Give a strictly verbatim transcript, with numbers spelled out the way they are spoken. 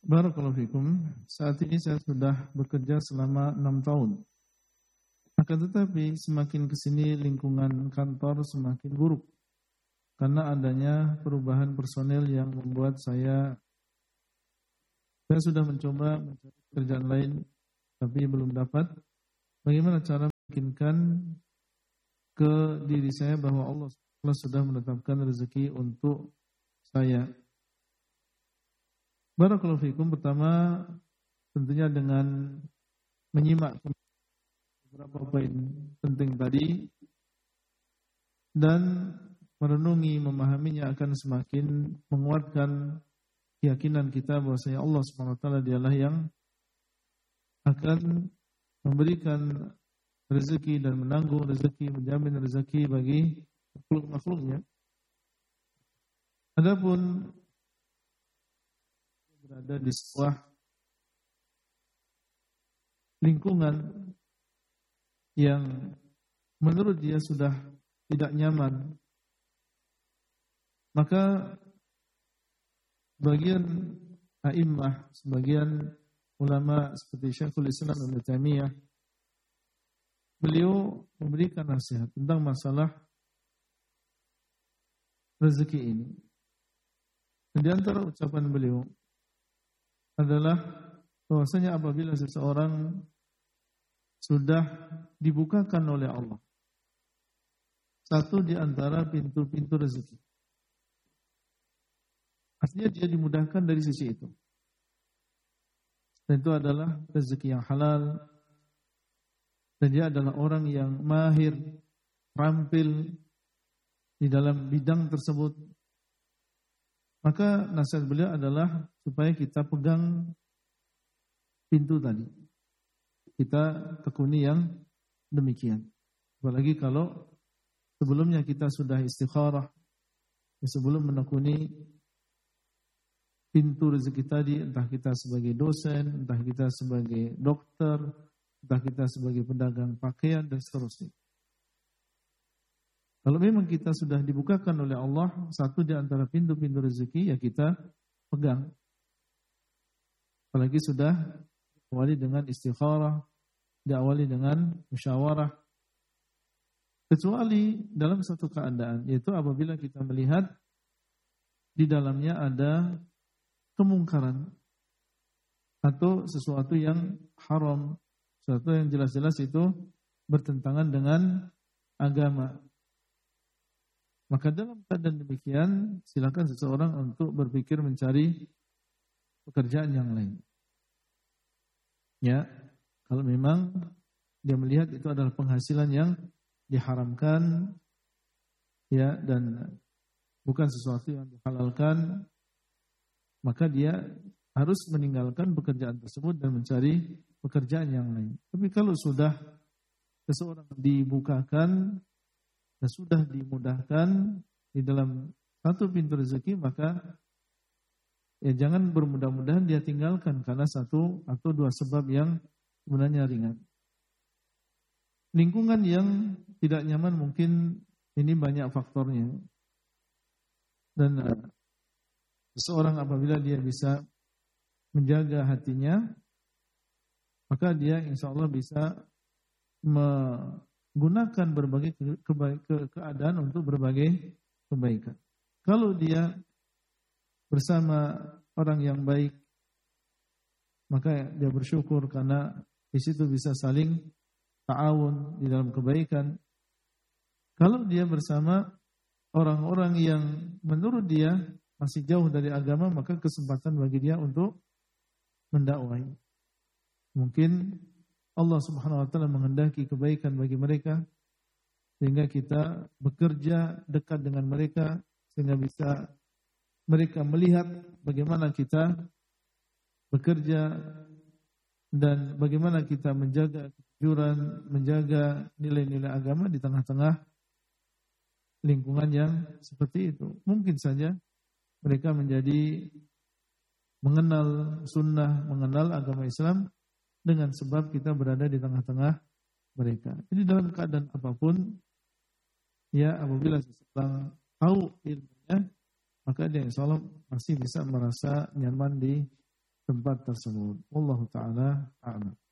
Barakallahu fikum. Saat ini saya sudah bekerja selama enam tahun. Akan tetapi semakin kesini lingkungan kantor semakin buruk. Karena adanya perubahan personel yang membuat saya Saya sudah mencoba mencari pekerjaan lain, tapi belum dapat. Bagaimana cara meyakinkan ke diri saya bahwa Allah sudah menetapkan rezeki untuk saya? Barakallahu fikum. Pertama, tentunya dengan menyimak beberapa poin penting tadi dan merenungi, memahaminya akan semakin menguatkan keyakinan kita bahwasanya Allah Subhanahu wa taala dialah yang akan memberikan rezeki dan menanggung rezeki, menjamin rezeki bagi makhluk-makhluknya. Adapun berada di sebuah lingkungan yang menurut dia sudah tidak nyaman, maka sebagian a'immah, sebagian ulama seperti Syekhul Islam Ibnu Taimiyah, beliau memberikan nasihat tentang masalah rezeki ini. Dan di antara ucapan beliau adalah bahwasanya apabila seseorang sudah dibukakan oleh Allah satu di antara pintu-pintu rezeki, artinya dia dimudahkan dari sisi itu, dan itu adalah rezeki yang halal, dan dia adalah orang yang mahir, terampil di dalam bidang tersebut, maka nasihat beliau adalah supaya kita pegang pintu tadi, kita tekuni yang demikian. Apalagi kalau sebelumnya kita sudah istikharah, sebelum menekuni pintu rezeki tadi, entah kita sebagai dosen, entah kita sebagai dokter, entah kita sebagai pedagang pakaian, dan seterusnya. Kalau memang kita sudah dibukakan oleh Allah satu di antara pintu-pintu rezeki, ya kita pegang. Apalagi sudah diawali dengan istikharah, diawali dengan musyawarah. Kecuali dalam satu keadaan, yaitu apabila kita melihat di dalamnya ada kemungkaran atau sesuatu yang haram, sesuatu yang jelas-jelas itu bertentangan dengan agama. Maka dalam keadaan demikian, silakan seseorang untuk berpikir mencari pekerjaan yang lain. Ya, kalau memang dia melihat itu adalah penghasilan yang diharamkan, ya, dan bukan sesuatu yang dihalalkan, maka dia harus meninggalkan pekerjaan tersebut dan mencari pekerjaan yang lain. Tapi kalau sudah seseorang dibukakan dan sudah dimudahkan di dalam satu pintu rezeki, maka ya jangan bermudah-mudahan dia tinggalkan karena satu atau dua sebab yang sebenarnya ringan. Lingkungan yang tidak nyaman mungkin ini banyak faktornya. Dan uh, seseorang apabila dia bisa menjaga hatinya, maka dia insya Allah bisa menggunakan berbagai ke, ke, ke, keadaan untuk berbagai kebaikan. Kalau dia bersama orang yang baik, maka dia bersyukur karena di situ bisa saling ta'awun di dalam kebaikan. Kalau dia bersama orang-orang yang menurut dia masih jauh dari agama, maka kesempatan bagi dia untuk mendakwai. Mungkin Allah Subhanahu wa taala menghendaki kebaikan bagi mereka sehingga kita bekerja dekat dengan mereka, sehingga bisa mereka melihat bagaimana kita bekerja dan bagaimana kita menjaga kejujuran, menjaga nilai-nilai agama di tengah-tengah lingkungan yang seperti itu. Mungkin saja mereka menjadi mengenal sunnah, mengenal agama Islam dengan sebab kita berada di tengah-tengah mereka. Jadi dalam keadaan apapun, ya apabila seseorang tahu ilmunya, maka dia insya Allah masih bisa merasa nyaman di tempat tersebut. Wallahu taala a'lam.